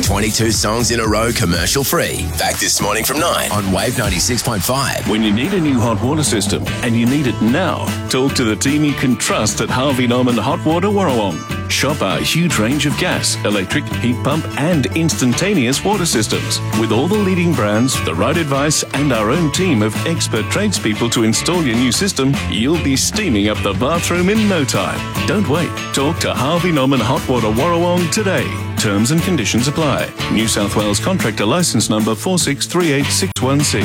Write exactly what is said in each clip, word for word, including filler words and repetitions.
twenty-two songs in a row commercial free. Back this morning from nine on Wave ninety-six point five. When you need a new hot water system and you need it now, talk to the team you can trust at Harvey Norman Hot Water Warrawong. Shop our huge range of gas, electric, heat pump and instantaneous water systems. With all the leading brands, the right advice and our own team of expert tradespeople to install your new system, you'll be steaming up the bathroom in no time. Don't wait. Talk to Harvey Norman Hot Water Warrawong today. Terms and conditions apply. New South Wales Contractor Licence Number four six three eight six one C.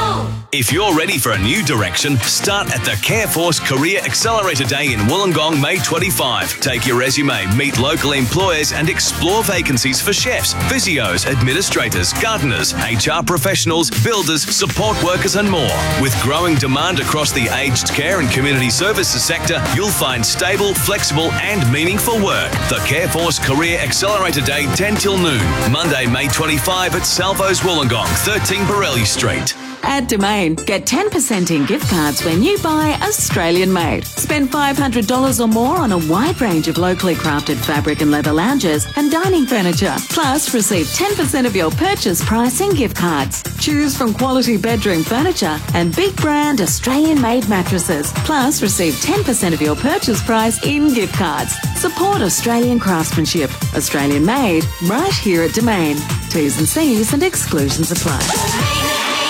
If you're ready for a new direction, start at the Careforce Career Accelerator Day in Wollongong, May twenty-fifth. Take your resume, meet local employers and explore vacancies for chefs, physios, administrators, gardeners, H R professionals, builders, support workers and more. With growing demand across the aged care and community services sector, you'll find stable, flexible and meaningful work. The Careforce Career Accelerator Day ten till noon. Monday, May twenty-fifth at Salvo's Wollongong, thirteen Borelli Street. At Domain, get ten percent in gift cards when you buy Australian made. Spend five hundred dollars or more on a wide range of locally crafted fabric and leather lounges and dining furniture. Plus, receive ten percent of your purchase price in gift cards. Choose from quality bedroom furniture and big brand Australian made mattresses. Plus, receive ten percent of your purchase price in gift cards. Support Australian craftsmanship. Australian made, right here at Domain. T's and C's and exclusions apply.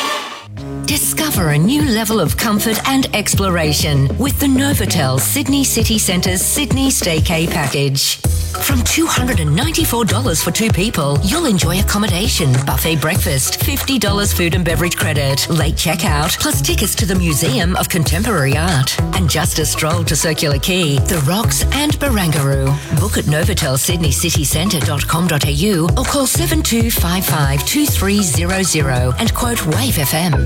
Discover a new level of comfort and exploration with the Novotel Sydney City Centre's Sydney Staycay package. From two hundred ninety-four dollars for two people, you'll enjoy accommodation, buffet breakfast, fifty dollars food and beverage credit, late checkout, plus tickets to the Museum of Contemporary Art, and just a stroll to Circular Quay, The Rocks and Barangaroo. Book at novotel sydney city centre dot com dot a u or call seven two five five two three zero zero and quote Wave F M.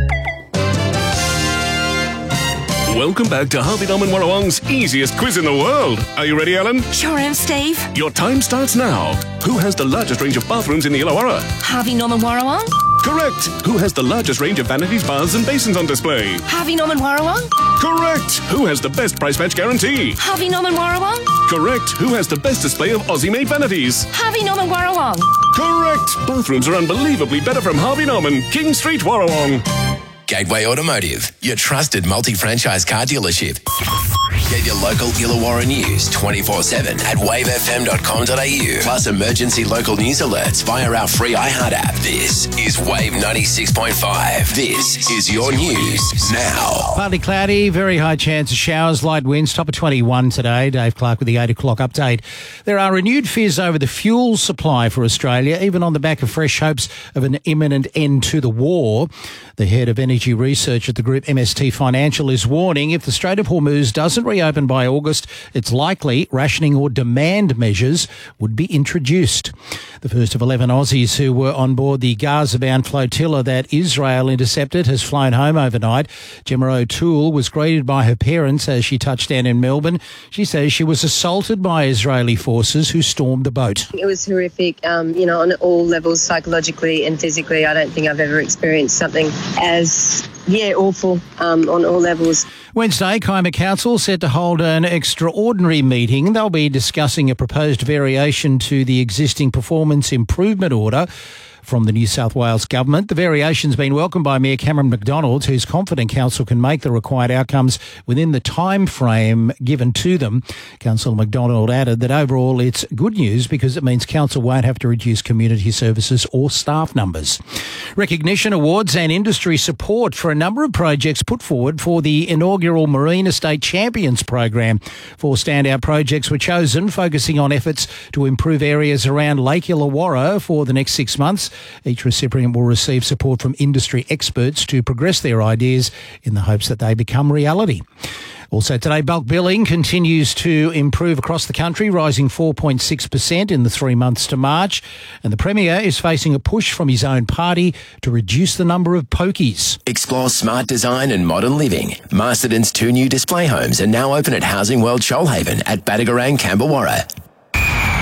Welcome back to Harvey Norman Warrawong's easiest quiz in the world. Are you ready, Ellen? Sure am, Steve. Your time starts now. Who has the largest range of bathrooms in the Illawarra? Harvey Norman Warrawong. Correct. Who has the largest range of vanities, baths and basins on display? Harvey Norman Warrawong. Correct. Who has the best price match guarantee? Harvey Norman Warrawong. Correct. Who has the best display of Aussie-made vanities? Harvey Norman Warrawong. Correct. Bathrooms are unbelievably better from Harvey Norman, King Street, Warrawong. Gateway Automotive, your trusted multi-franchise car dealership. Get your local Illawarra news twenty-four seven at wave f m dot com dot a u. Plus emergency local news alerts via our free iHeart app. This is Wave ninety-six point five. This is your news now. Partly cloudy, very high chance of showers, light winds, top of twenty-one today. Dave Clark with the eight o'clock update. There are renewed fears over the fuel supply for Australia, even on the back of fresh hopes of an imminent end to the war. The head of energy research at the group M S T Financial is warning if the Strait of Hormuz doesn't reopen by August, it's likely rationing or demand measures would be introduced. The first of eleven Aussies who were on board the Gaza-bound flotilla that Israel intercepted has flown home overnight. Gemma O'Toole was greeted by her parents as she touched down in Melbourne. She says she was assaulted by Israeli forces who stormed the boat. It was horrific, um, you know, on all levels, psychologically and physically. I don't think I've ever experienced something as, yeah, awful um, on all levels. Wednesday, Kaima Council set to hold an extraordinary meeting. They'll be discussing a proposed variation to the existing performance improvement order from the New South Wales Government. The variation's been welcomed by Mayor Cameron McDonald, who's confident Council can make the required outcomes within the time frame given to them. Councillor McDonald added that overall it's good news because it means Council won't have to reduce community services or staff numbers. Recognition awards and industry support for a number of projects put forward for the inaugural Marine Estate Champions program. Four standout projects were chosen, focusing on efforts to improve areas around Lake Illawarra for the next six months. Each recipient will receive support from industry experts to progress their ideas in the hopes that they become reality. Also today, bulk billing continues to improve across the country, rising four point six percent in the three months to March. And the Premier is facing a push from his own party to reduce the number of pokies. Explore smart design and modern living. Masterton's two new display homes are now open at Housing World Shoalhaven at Badagarang, Camberwarra.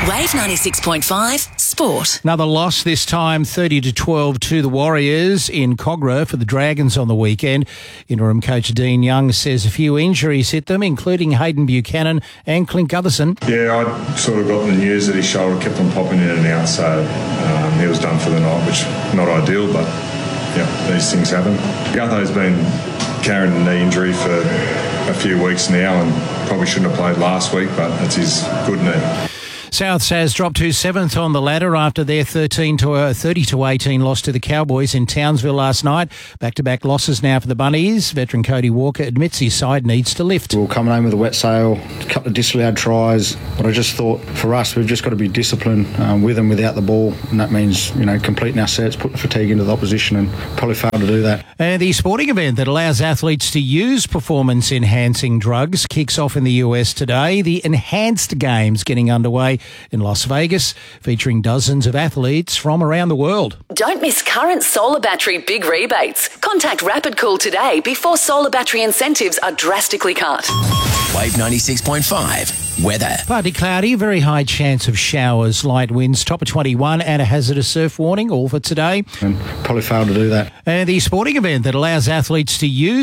Wave ninety-six point five Sport. Another loss, this time thirty to twelve to the Warriors in Cogra for the Dragons on the weekend. Interim coach Dean Young says a few injuries hit them, including Hayden Buchanan and Clint Gutherson. Yeah, I sort of got the news that his shoulder kept on popping in and out, so um, he was done for the night, which not ideal, but yeah, these things happen. Gutho's been carrying a knee injury for a few weeks now and probably shouldn't have played last week, but it's his good knee. Souths has dropped to seventh on the ladder after their thirteen to uh, thirty to eighteen loss to the Cowboys in Townsville last night. Back-to-back losses now for the Bunnies. Veteran Cody Walker admits his side needs to lift. We were coming home with a wet sail, a couple of disallowed tries, but I just thought for us we've just got to be disciplined um, with and without the ball, and that means, you know, completing our sets, putting fatigue into the opposition, and probably failed to do that. And the sporting event that allows athletes to use performance-enhancing drugs kicks off in the U S today. The Enhanced Games getting underway in Las Vegas, featuring dozens of athletes from around the world. Don't miss current solar battery big rebates. Contact Rapid Cool today before solar battery incentives are drastically cut. Wave ninety-six point five. Weather. Partly cloudy, very high chance of showers, light winds, top of twenty-one, and a hazardous surf warning, all for today. And probably failed to do that. And the sporting event that allows athletes to use